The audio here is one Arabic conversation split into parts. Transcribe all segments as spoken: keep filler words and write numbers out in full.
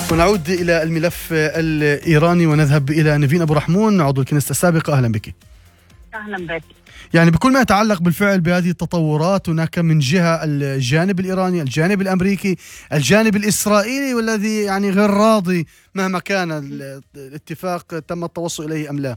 ونعود إلى الملف الإيراني ونذهب إلى نيفين أبو رحمون عضو الكنيست السابقة. أهلا بك. أهلا بك. يعني بكل ما يتعلق بالفعل بهذه التطورات، هناك من جهة الجانب الإيراني، الجانب الأمريكي، الجانب الإسرائيلي، والذي يعني غير راضي مهما كان الاتفاق تم التوصل إليه أم لا.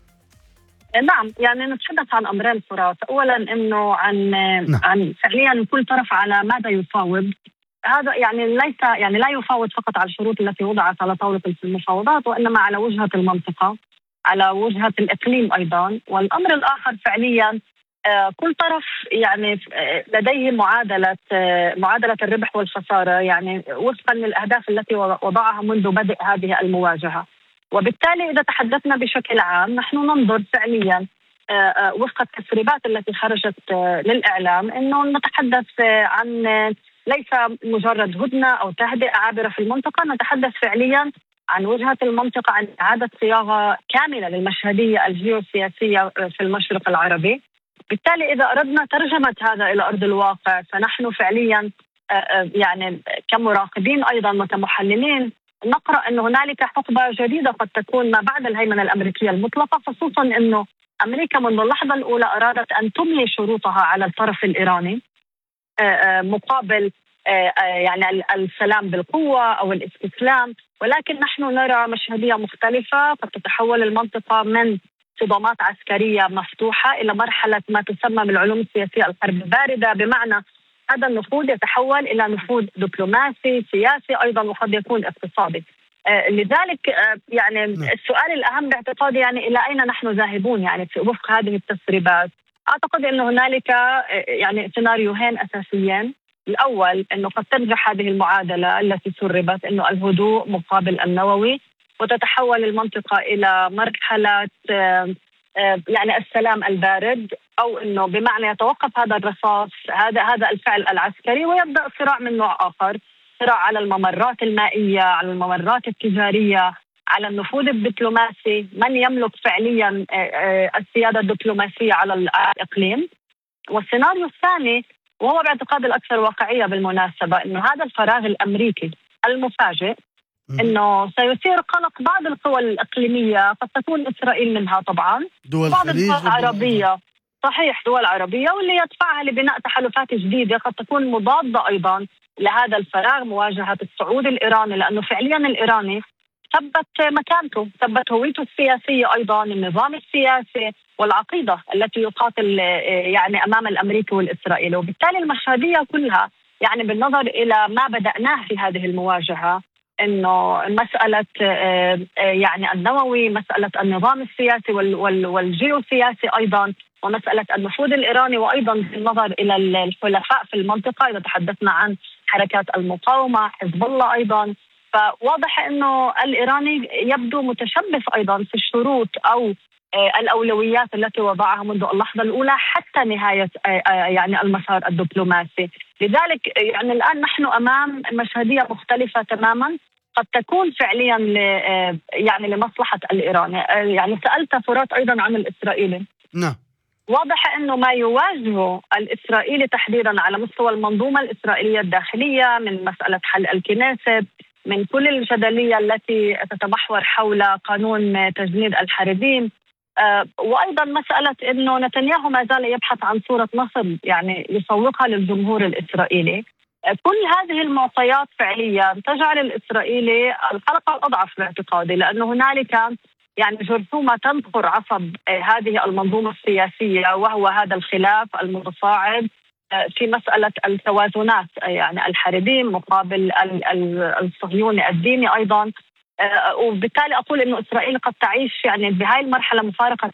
نعم، يعني نتحدث عن أمرين فرات. أولا أنه عن نعم. عن فعليا كل طرف على ماذا يفاوض. هذا يعني ليس يعني لا يفاوض فقط على الشروط التي وضعت على طاولة المفاوضات، وإنما على وجهة المنطقة، على وجهة الإقليم أيضا. والأمر الآخر فعليا كل طرف يعني لديه معادلة معادلة الربح والخسارة، يعني وفقا للأهداف التي وضعها منذ بدء هذه المواجهة. وبالتالي إذا تحدثنا بشكل عام نحن ننظر فعليا وفق التسريبات التي خرجت للإعلام أنه نتحدث عن ليس مجرد هدنة أو تهدئة عابرة في المنطقة، نتحدث فعليا عن وجهة المنطقة، عن إعادة صياغة كاملة للمشهدية الجيوسياسية في المشرق العربي. بالتالي إذا أردنا ترجمة هذا إلى أرض الواقع، فنحن فعليا يعني كمراقبين أيضا وكمحللين نقرأ أن هنالك حقبة جديدة قد تكون ما بعد الهيمنة الأمريكية المطلقة، خصوصا أنه أمريكا منذ اللحظة الأولى أرادت أن تملي شروطها على الطرف الإيراني مقابل يعني السلام بالقوة أو الاستسلام. ولكن نحن نرى مشهدية مختلفة، قد تتحول المنطقة من صدامات عسكرية مفتوحة إلى مرحلة ما تسمى بالعلوم السياسية الحرب الباردة، بمعنى هذا النفوذ يتحول إلى نفوذ دبلوماسي سياسي أيضا، وقد يكون اقتصادي. آه لذلك آه يعني السؤال الأهم باعتقادي يعني إلى أين نحن ذاهبون يعني في وفق هذه التسريبات. أعتقد أن هنالك آه يعني سيناريوهين أساسيين. الأول أنه قد تنجح هذه المعادلة التي سربت، أنه الهدوء مقابل النووي، وتتحول المنطقة إلى مرحلة آه يعني السلام البارد، أو أنه بمعنى يتوقف هذا الرصاص، هذا هذا الفعل العسكري، ويبدأ صراع من نوع آخر، صراع على الممرات المائية، على الممرات التجارية، على النفوذ الدبلوماسي، من يملك فعليا السيادة الدبلوماسية على الإقليم. والسيناريو الثاني وهو باعتقاد الأكثر واقعية بالمناسبة، أنه هذا الفراغ الأمريكي المفاجئ انه سيثير قلق بعض القوى الاقليميه، قد تكون اسرائيل منها طبعا، دول بعض الدول العربيه، صحيح دول عربيه، واللي يدفعها لبناء تحالفات جديده قد تكون مضاده ايضا لهذا الفراغ، مواجهه الصعود الايراني، لانه فعليا الايراني ثبت مكانته، ثبت هويته السياسيه ايضا، النظام السياسي والعقيده التي يقاتل يعني امام الامريكي والاسرائيلي. وبالتالي المشهديه كلها يعني بالنظر الى ما بدأناه في هذه المواجهه، انه مساله يعني النووي، مساله النظام السياسي والجيوسياسي ايضا، ومساله النفوذ الايراني، وايضا بالنظر الى الحلفاء في المنطقه اذا تحدثنا عن حركات المقاومه، حزب الله ايضا. فواضح انه الايراني يبدو متشبث ايضا في الشروط او الاولويات التي وضعها منذ اللحظه الاولى حتى نهايه يعني المسار الدبلوماسي. لذلك يعني الان نحن امام مشهديه مختلفه تماما، قد تكون فعليا يعني لمصلحه الايراني. يعني سالت فرات ايضا عن الاسرائيلي. نعم. واضح انه ما يواجهه الاسرائيلي تحديدا على مستوى المنظومه الاسرائيليه الداخليه، من مساله حل الكنيست، من كل الجدليه التي تتمحور حول قانون تجنيد الحربين، أه وايضا مساله انه نتنياهو ما زال يبحث عن صوره نصب يعني يسوقها للجمهور الاسرائيلي. أه كل هذه المعطيات فعليا تجعل الاسرائيلي الحلقه الاضعف باعتقادي، لانه هنالك يعني جرثومه تنقر عصب أه هذه المنظومه السياسيه، وهو هذا الخلاف المتصاعد أه في مساله التوازنات، يعني الحربين مقابل الصهيوني الديني ايضا. وبالتالي أقول إنه إسرائيل قد تعيش يعني بهاي المرحلة مفارقة